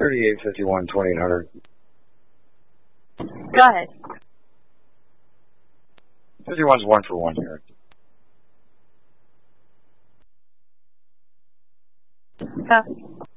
3851 2800. Go ahead. 51's 1 for 1 here. Go.